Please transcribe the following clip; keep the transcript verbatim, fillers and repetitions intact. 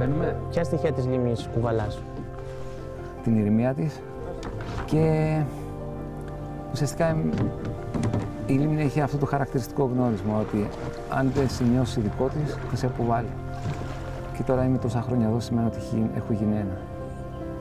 ανεβαίνουμε. Ποια στοιχεία της λίμνης κουβαλάς? Την ηρεμία της και ουσιαστικά η λίμνη έχει αυτό το χαρακτηριστικό γνώρισμα ότι αν δεν σε νιώσει δικό της, θα σε αποβάλει. Και τώρα είμαι τόσα χρόνια εδώ, σημαίνει ότι έχω γίνει ένα.